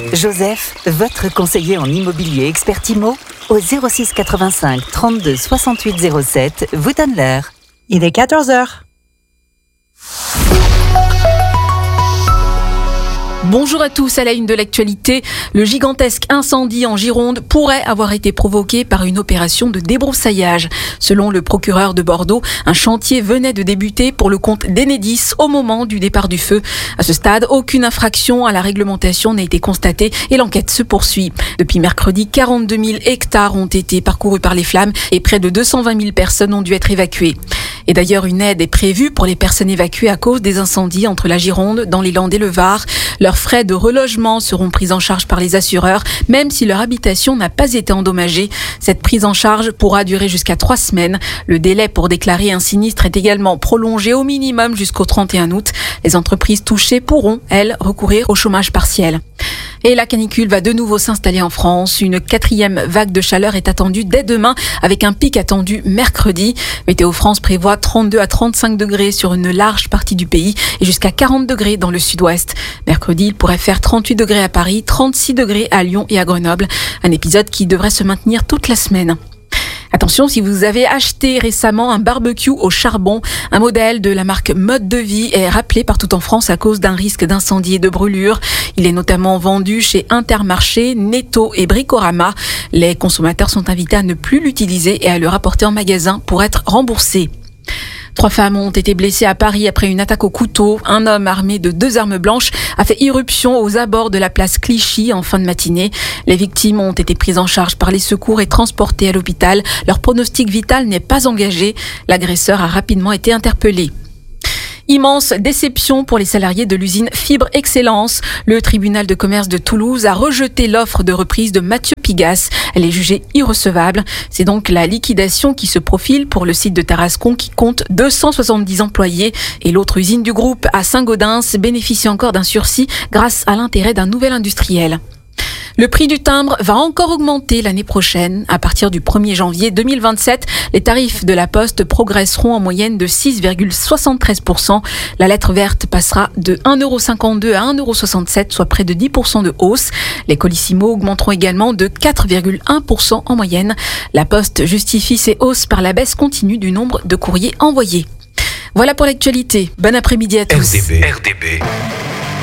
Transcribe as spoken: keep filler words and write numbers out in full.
Joseph, votre conseiller en immobilier expert IMO, au zéro six quatre-vingt-cinq trente-deux soixante-huit zéro sept, vous donne l'heure. Il est quatorze heures. Bonjour à tous, à la une de l'actualité. Le gigantesque incendie en Gironde pourrait avoir été provoqué par une opération de débroussaillage. Selon le procureur de Bordeaux, un chantier venait de débuter pour le compte d'Enedis au moment du départ du feu. À ce stade, aucune infraction à la réglementation n'a été constatée et l'enquête se poursuit. Depuis mercredi, quarante-deux mille hectares ont été parcourus par les flammes et près de deux cent vingt mille personnes ont dû être évacuées. Et d'ailleurs, une aide est prévue pour les personnes évacuées à cause des incendies entre la Gironde, dans les Landes et le Var. Leurs frais de relogement seront pris en charge par les assureurs, même si leur habitation n'a pas été endommagée. Cette prise en charge pourra durer jusqu'à trois semaines. Le délai pour déclarer un sinistre est également prolongé au minimum jusqu'au trente et un août. Les entreprises touchées pourront, elles, recourir au chômage partiel. Et la canicule va de nouveau s'installer en France. Une quatrième vague de chaleur est attendue dès demain, avec un pic attendu mercredi. Météo France prévoit trente-deux à trente-cinq degrés sur une large partie du pays et jusqu'à quarante degrés dans le sud-ouest. Mercredi, il pourrait faire trente-huit degrés à Paris, trente-six degrés à Lyon et à Grenoble. Un épisode qui devrait se maintenir toute la semaine. Attention, si vous avez acheté récemment un barbecue au charbon, un modèle de la marque Mode de Vie est rappelé partout en France à cause d'un risque d'incendie et de brûlure. Il est notamment vendu chez Intermarché, Netto et Bricorama. Les consommateurs sont invités à ne plus l'utiliser et à le rapporter en magasin pour être remboursés. Trois femmes ont été blessées à Paris après une attaque au couteau. Un homme armé de deux armes blanches a fait irruption aux abords de la place Clichy en fin de matinée. Les victimes ont été prises en charge par les secours et transportées à l'hôpital. Leur pronostic vital n'est pas engagé. L'agresseur a rapidement été interpellé. Immense déception pour les salariés de l'usine Fibre Excellence. Le tribunal de commerce de Toulouse a rejeté l'offre de reprise de Mathieu Pigasse. Elle est jugée irrecevable. C'est donc la liquidation qui se profile pour le site de Tarascon qui compte deux cent soixante-dix employés. Et l'autre usine du groupe à Saint-Gaudens bénéficie encore d'un sursis grâce à l'intérêt d'un nouvel industriel. Le prix du timbre va encore augmenter l'année prochaine. À partir du premier janvier deux mille vingt-sept, les tarifs de la Poste progresseront en moyenne de six virgule soixante-treize pour cent. La lettre verte passera de un euro cinquante-deux à un euro soixante-sept, soit près de dix pour cent de hausse. Les Colissimo augmenteront également de quatre virgule un pour cent en moyenne. La Poste justifie ces hausses par la baisse continue du nombre de courriers envoyés. Voilà pour l'actualité. Bon après-midi à tous. R D B. R D B.